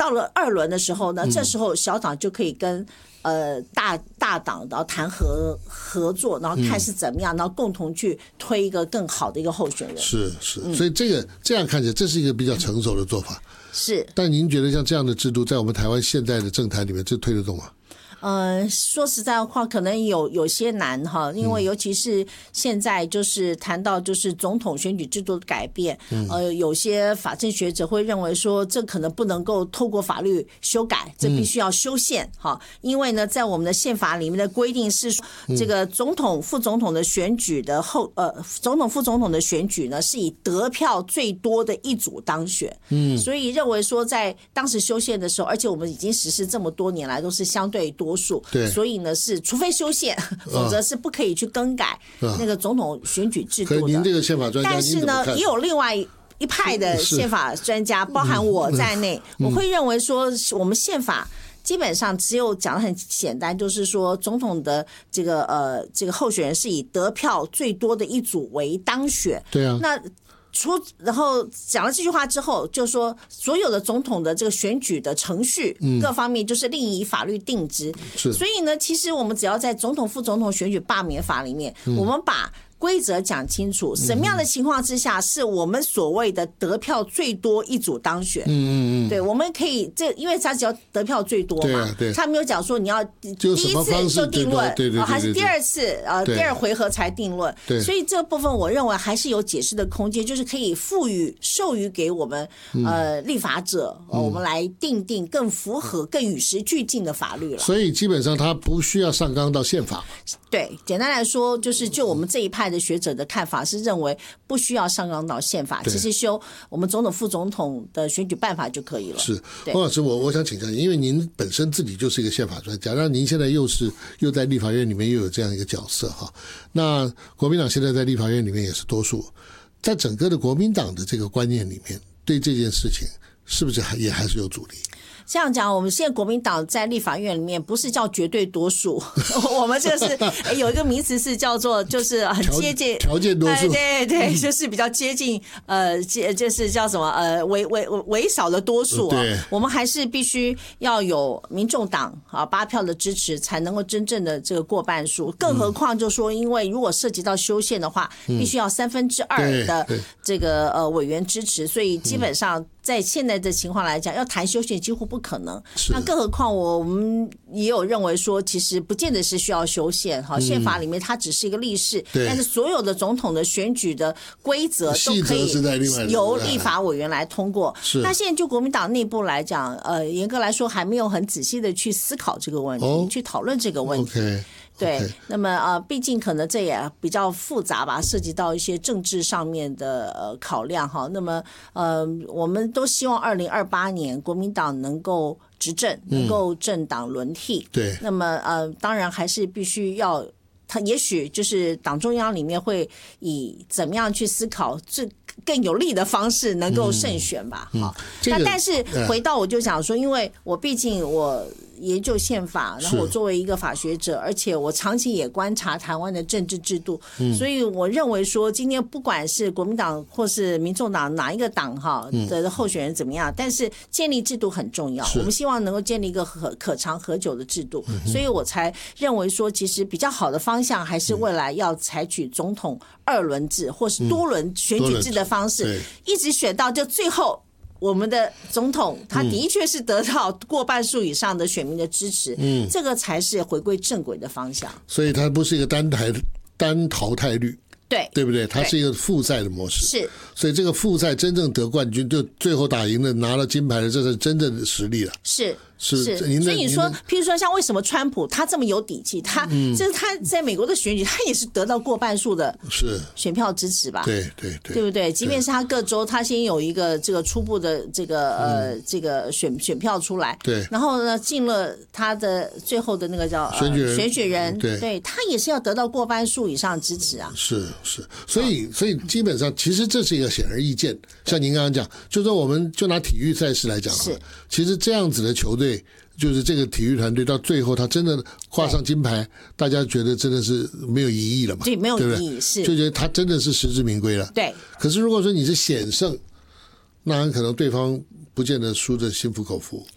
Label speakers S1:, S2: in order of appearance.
S1: 到了2轮的时候呢，这时候小党就可以跟大党然后谈合作，然后看是怎么样，然后共同去推一个更好的一个候选人。
S2: 是，所以这样看起来，这是一个比较成熟的做法。
S1: 是，
S2: 但您觉得像这样的制度，在我们台湾现在的政坛里面，这推得动吗？
S1: 说实在话，可能有些难哈，因为尤其是现在就是谈到就是总统选举制度的改变，有些法政学者会认为说，这可能不能够透过法律修改，这必须要修宪哈，因为呢，在我们的宪法里面的规定是这个总统、副总统的选举的总统、副总统的选举呢，是以得票最多的一组当选，所以认为说在当时修宪的时候，而且我们已经实施这么多年来都是相对多数，所以呢是除非修宪，否则是不可以去更改那个总统选举制度的。
S2: 可您这个宪法专家，
S1: 但是呢，也有另外一派的宪法专家，包含我在内，我会认为说，我们宪法基本上只有讲得很简单，就是说总统的这个候选人是以得票最多的一组为当选。
S2: 对啊，
S1: 然后讲了这句话之后，就说所有的总统的这个选举的程序各方面就是另以法律定之。所以呢，其实我们只要在总统、副总统选举罢免法里面，我们把规则讲清楚，什么样的情况之下是我们所谓的得票最多一组当选？对，我们可以因为他只要得票最多嘛，他没有讲说你要第一次就定论，还是第二次第二回合才定论。所以这部分我认为还是有解释的空间，就是可以授予给我们立法者，我们来定更符合、更与时俱进的法律了。
S2: 所以基本上他不需要上纲到宪法。
S1: 对，简单来说，就我们这一派的学者的看法是认为不需要上纲到宪法，其实修我们总统、副总统的选举办法就可以了。是，
S2: 洪老师，我想请教您，因为您本身自己就是一个宪法专家，那您现在又在立法院里面又有这样一个角色哈。那国民党现在在立法院里面也是多数，在整个的国民党的这个观念里面，对这件事情是不是也还是有阻力？
S1: 这样讲，我们现在国民党在立法院里面不是叫绝对多数，我们这是有一个名词是叫做就是很接近
S2: 条件多数，
S1: 对，就是比较接近就是叫什么微少的多数啊。我们还是必须要有民众党8票的支持，才能够真正的这个过半数。更何况就说，因为如果涉及到修宪的话，必须要2/3的这个委员支持，所以基本上在现在的情况来讲，要谈修宪几乎不可能。那更何况我们也有认为说，其实不见得是需要修宪哈，宪法里面它只是一个例示，但是所有的总统的选举的规则都可以由立法委员来通过。那现在就国民党内部来讲，严格来说还没有很仔细的去思考这个问题，去讨论这个问题。对，那么毕竟可能这也比较复杂吧，涉及到一些政治上面的考量哈。那么我们都希望2028年国民党能够执政，能够政党轮替。对，那么当然还是必须要。他也许就是党中央里面会以怎么样去思考这更有利的方式能够胜选吧。好，那但是回到我就想说，因为我毕竟我研究宪法，然后我作为一个法学者，而且我长期也观察台湾的政治制度，所以我认为说，今天不管是国民党或是民众党哪一个党的候选人怎么样，但是建立制度很重要，我们希望能够建立一个可长可久的制度，所以我才认为说，其实比较好的方向还是未来要采取总统2轮制或是多轮选举制的方式，一直选到就最后。我们的总统他的确是得到过半数以上的选民的支持，这个才是回归正轨的方向。
S2: 所以它不是一个单淘汰率，对不对？它是一个复赛的模式，是。所以这个复赛真正得冠军，就最后打赢了拿了金牌的，这是真正的实力了。是。所以
S1: 你说，譬如说像为什么川普他这么有底气，就是他在美国的选举，他也是得到过半数的选票支持吧？对不对？即便是他各州，他先有一个这个初步的这个选票出来，对，然后呢进了他的最后的那个叫选举人，对他也是要得到过半数以上支持啊。是，所以基本上其实这是一个显而易见。像您刚刚讲，就说我们就拿体育赛事来讲，其实这样子的球队。就是这个体育团队到最后他真的挂上金牌，大家觉得真的是没有疑义了嘛？对，没有疑义，是就觉得他真的是实至名归了。对。可是如果说你是险胜，那很可能对方不见得输得心服口服。